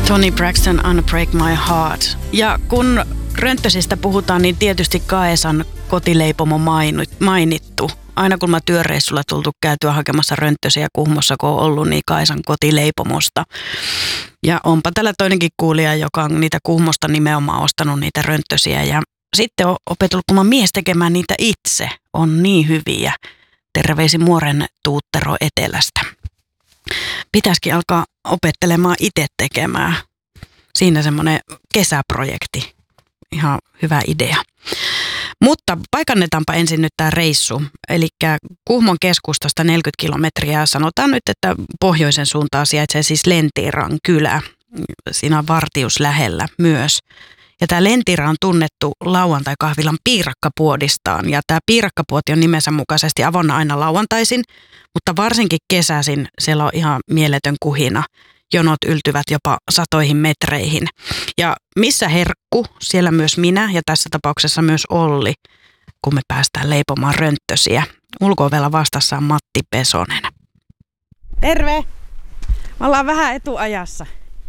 Toni Braxton, Unbreak My Heart. Ja kun rönttösistä puhutaan, niin tietysti Kaesan kotileipomo mainittu. Aina kun mä työreissulla tultu käytyä hakemassa rönttösiä Kuhmossa, kun on ollut, niin Kaesan kotileipomosta. Ja onpa tällä toinenkin kuulija, joka on niitä Kuhmosta nimenomaan ostanut niitä rönttösiä. Ja sitten on opetellut kun mies tekemään niitä itse. On niin hyviä. Terveisin Muoren Tuuttero Etelästä. Pitäisikin alkaa opettelemaan itse tekemään. Siinä semmoinen kesäprojekti. Ihan hyvä idea. Mutta paikannetaanpa ensin nyt tämä reissu. Eli Kuhmon keskustasta 40 kilometriä. Sanotaan nyt, että pohjoisen suuntaan sijaitsee siis Lentiran kylä. Siinä on Vartius lähellä myös. Ja tämä Lentira on tunnettu lauantai-kahvilan piirakkapuodistaan. Ja tämä piirakkapuoti on nimensä mukaisesti avoinna aina lauantaisin, mutta varsinkin kesäisin siellä on ihan mieletön kuhina. Jonot yltyvät jopa satoihin metreihin. Ja missä herkku, siellä myös minä ja tässä tapauksessa myös Olli, kun me päästään leipomaan rönttösiä. Ulko-ovella vastassa on Matti Pesonen. Terve! Me ollaan vähän etuajassa.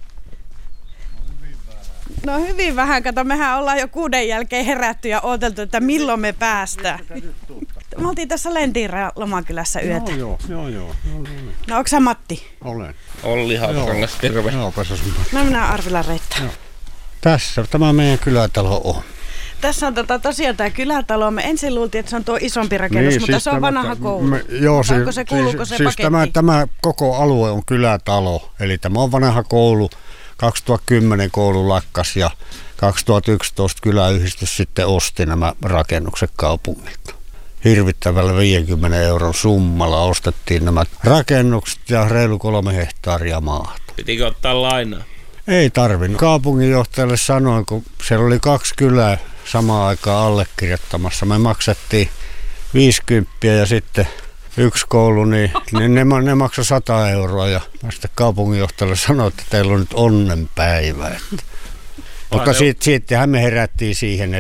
No hyvin vähän. Kato, mehän ollaan jo 6 jälkeen herätty ja odoteltu, että milloin me päästään. Me oltiin tässä Lentiran Lomakylässä yötä. Joo. No onko sä Matti? Olen. Olli Hautkangas, terve. Joo, No minä Arvila Reitta. Tässä tämä meidän kylätalo on. Tässä on tosiaan tämä kylätalo. Me ensin luultiin, että se on tuo isompi rakennus, mutta siis se on vanha koulu. Kuuluuko se paketti? Tämä koko alue on kylätalo. Eli tämä on vanha koulu. 2010 koulu lakkas ja 2011 kyläyhdistys sitten osti nämä rakennukset kaupungilta. Hirvittävällä 50 € summalla ostettiin nämä rakennukset ja reilu 3 hehtaaria maata. Pitikö ottaa lainaa? Ei tarvinnut. Kaupunginjohtajalle sanoin, kun siellä oli 2 kylää samaan aikaan allekirjoittamassa. Me maksettiin 50 ja sitten 1 koulu, niin ne maksoi 100 €. Ja mä sitten kaupunginjohtajalle sanoin, että teillä on nyt onnenpäivä. Mutta sittenhän me herättiin siihen,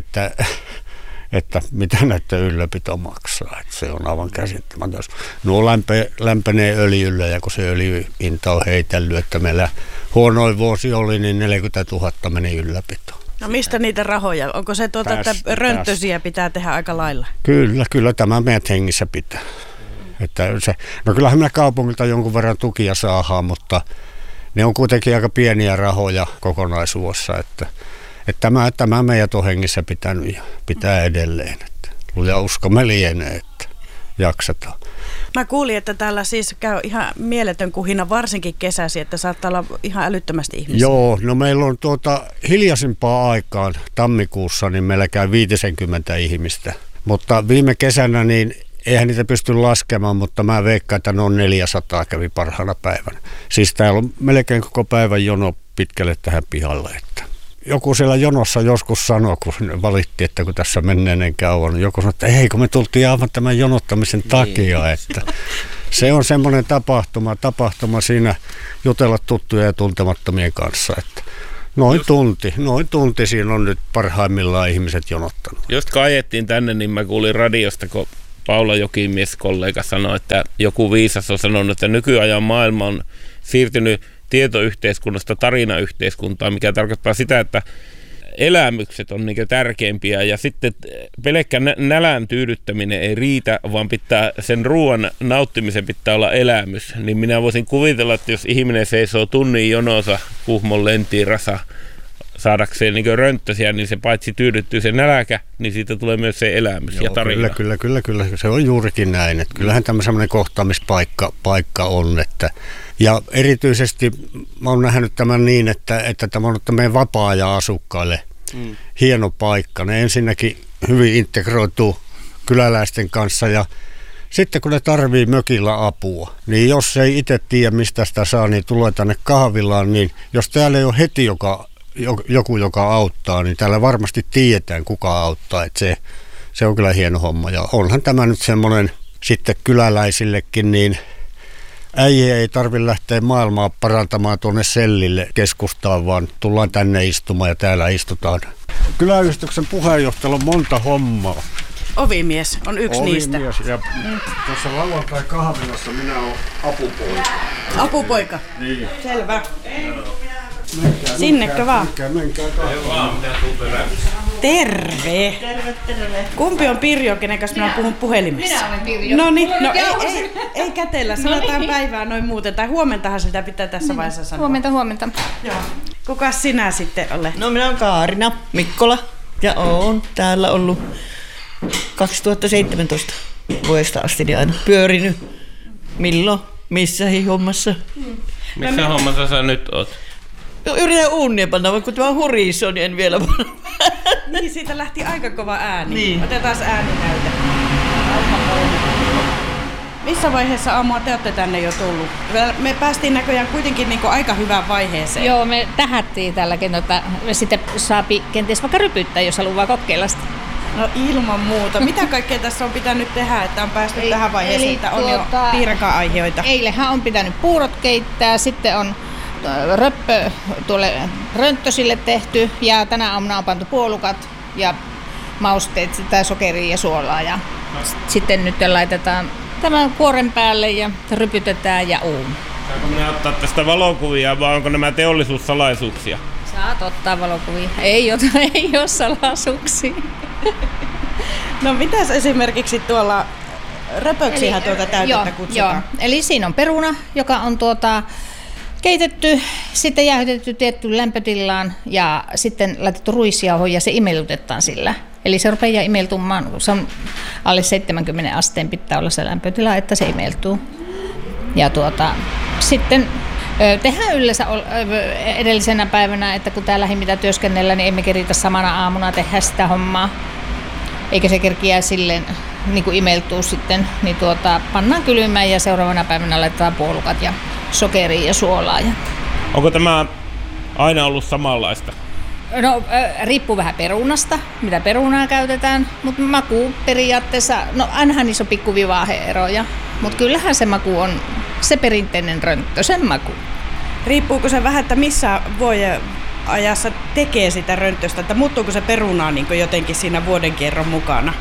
että mitä näiden ylläpito maksaa. Että se on aivan käsittämätöntä. Nuo lämpenee öljyllä ja kun se öljyhinta on heitellyt, että meillä huonoin vuosi oli, niin 40 000 meni ylläpitoon. No mistä niitä rahoja? Onko se että rönttösiä pitää tehdä aika lailla? Kyllä tämä meidät hengissä pitää. No kyllähän minä kaupungilta jonkun verran tukia saadaan, mutta ne on kuitenkin aika pieniä rahoja kokonaisuudessa, että tämä meidät on hengissä pitänyt ja pitää edelleen. Ja uskomme lienee, että jaksetaan. Mä kuulin, että täällä siis käy ihan mieletön kuhina, varsinkin kesäsi, että saattaa olla ihan älyttömästi ihmisiä. Joo, no meillä on hiljaisempaa aikaan tammikuussa, niin meillä käy 50 ihmistä. Mutta viime kesänä niin eihän niitä pysty laskemaan, mutta mä veikkaan, että noin 400 kävi parhaana päivänä. Siis täällä on melkein koko päivän jono pitkälle tähän pihalle. Että joku siellä jonossa joskus sanoi, kun valitti, että kun tässä menneen kauan, joku sanoi, että ei, kun me tultiin aivan tämän jonottamisen takia. Että se on semmoinen tapahtuma siinä jutella tuttuja ja tuntemattomien kanssa. Että noin tunti siinä on nyt parhaimmillaan ihmiset jonottanut. Just kun ajettiin tänne, niin mä kuulin radiosta, kun Paula Jokimies kollega sanoi, että joku viisas on sanonut, että nykyajan maailma on siirtynyt tietoyhteiskunnasta tarinayhteiskuntaan, mikä tarkoittaa sitä, että elämykset on niin tärkeimpiä ja sitten pelkkä nälän tyydyttäminen ei riitä, vaan sen ruoan nauttimisen pitää olla elämys. Niin minä voisin kuvitella, että jos ihminen seisoo tunnin jonossa Kuhmon Lentirassa saadakseen niin rönttösiä, niin se paitsi tyydyttyy se nälkä, niin siitä tulee myös se elämys. Joo, ja tarina. Kyllä. Se on juurikin näin. Että kyllähän tämmöinen kohtaamispaikka on. Ja erityisesti mä oon nähnyt tämän niin, että tämä on meidän vapaa-ajan asukkaille hieno paikka. Ne ensinnäkin hyvin integroituu kyläläisten kanssa ja sitten kun ne tarvii mökillä apua, niin jos ei itse tiedä mistä sitä saa, niin tulee tänne kahvilaan, niin jos täällä ei ole heti joku, joka auttaa, niin täällä varmasti tiedetään, kuka auttaa. Että se on kyllä hieno homma. Ja onhan tämä nyt semmoinen sitten kyläläisillekin, niin äijä ei tarvitse lähteä maailmaa parantamaan tuonne sellille keskustaan, vaan tullaan tänne istumaan ja täällä istutaan. Kyläyhdistyksen puheenjohtajalla on monta hommaa. Ovimies on yksi niistä. Ja tuossa lauantai-kahvilassa minä olen apupoika. Apupoika? Niin. Selvä. Sinnekö vaan? Menkää Terve. Terve. Kumpi on Pirjo, kenen kanssa minä puhun puhelimessa? Minä olen Pirjo. No niin, no ei kätellä, sanotaan päivää noin muuten, tai huomentahan sitä pitää tässä vaiheessa sanoa. Huomenta. Joo. Kukas sinä sitten olet? No minä olen Kaarina Mikkola ja olen täällä ollut 2017 vuodesta asti niin aina pyörinyt. Milloin, missäkin hommassa. Missä hommassa sä nyt oot? No, yritän uunia panna, vaan kun tämä hurisoo, niin en vielä panna. Niin, siitä lähti aika kova ääni. Niin. Otetaan ääninäyte. Missä vaiheessa aamua te olette tänne jo tullut? Me päästiin näköjään kuitenkin niin aika hyvään vaiheeseen. Joo, me tähättiin tälläkin, että sitten saapi kenties vaikka rypyttää, jos haluaa kokeilla sitä. No ilman muuta. Mitä kaikkea tässä on pitänyt tehdä, että on päästy tähän vaiheeseen, että on jo piiraka-aihioita? Eilenhän on pitänyt puurot keittää, sitten on röppö tuolle rönttösille tehty ja tänä aamuna on pantu puolukat ja mausteet, sitä sokeria ja suolaa ja sitten nyt laitetaan tämän kuoren päälle ja rypytetään ja uuni. Saanko minä ottaa tästä valokuvia vai onko nämä teollisuussalaisuuksia? Saat ottaa valokuvia. Ei ole salaisuuksia. No mitäs esimerkiksi tuolla röpöksihän tuota täytettä kutsutaan? Joo. Eli siinä on peruna, joka on keitetty, sitten jäähytetty tiettyyn lämpötilaan ja sitten laitettu ruisjauho ja se imellytetään sillä. Eli se rupeaa imeltumaan, kun se on alle 70 asteen pitää olla se lämpötila, että se imeltyy. Ja sitten tehdään yleensä edellisenä päivänä, että kun täällä mitä työskennellä, niin emme keritä samana aamuna tehdä sitä hommaa. Eikä se kerkiä silleen niin kuin imeltuu sitten, niin pannaan kylmään ja seuraavana päivänä laitetaan puolukat ja sokeria ja suolaa. Onko tämä aina ollut samanlaista? No riippuu vähän perunasta, mitä perunaa käytetään, mutta maku periaatteessa, no ainahan niissä on pikkuvivaahe-eroja, mutta kyllähän se maku on se perinteinen rönttösen maku. Riippuuko se vähän, että missä ajassa tekee sitä rönttöstä, että muuttuuko se peruna niin jotenkin siinä vuodenkierron mukana?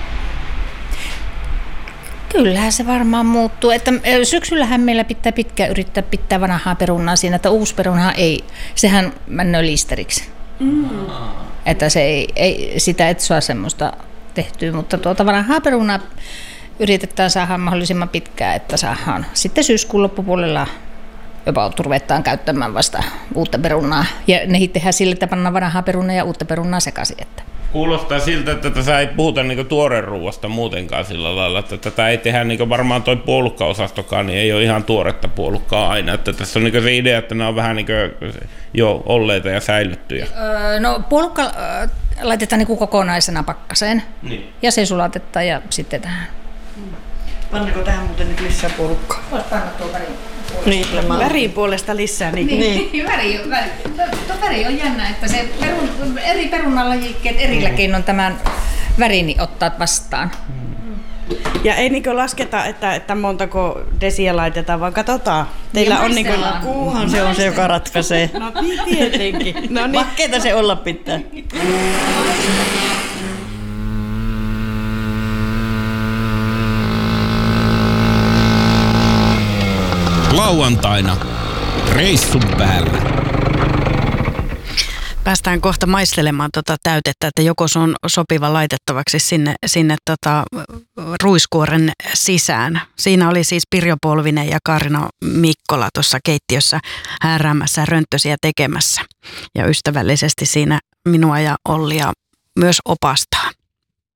Kyllähän se varmaan muuttuu. Että syksyllähän meillä pitää pitkään yrittää pitää vanhaa perunaa siinä, että uusi peruna sehän männöö liisteriksi. Että se ei sitä et saa semmoista tehtyä, mutta vanhaa perunaa yritetään saada mahdollisimman pitkään, että saadaan sitten syyskuun loppupuolella jopa ruvetaan käyttämään vasta uutta perunaa. Ja ne tehdään sille, että pannaan vanhaa perunaa ja uutta perunaa sekaisin. Että. Kuulostaa siltä, että tässä ei puhuta niinku tuoreruuasta muutenkaan sillä lailla, että tätä ei tehdä niinku varmaan toi puolukkaosastokaan, niin ei ole ihan tuoretta puolukkaa aina. Että tässä on niinku se idea, että nämä on vähän niinku jo olleita ja säilyttyjä. No puolukka laitetaan niinku kokonaisena pakkaseen ja se sulatetaan ja sitten tähän. Pannako tähän muuten nyt lisää puolukkaa? Voit panna tuo väri. Niin, Värin puolesta lisää. Niin. Väri on jännä, että se eri perunalajikkeet erillä keinoin tämän värini ottaa vastaan. Ja ei niin lasketa, että montako desiä laitetaan, vaan katsotaan. Teillä on kuuhan se on se, joka ratkaisee. No tietenkin. No niin. Makkeita se olla pitää. Lauantaina reissun päällä. Päästään kohta maistelemaan täytettä, että joko se on sopiva laitettavaksi sinne ruiskuoren sisään. Siinä oli siis Pirjo Polvinen ja Kaarina Mikkola tuossa keittiössä hääräämässä rönttösiä tekemässä. Ja ystävällisesti siinä minua ja Ollia myös opastaa.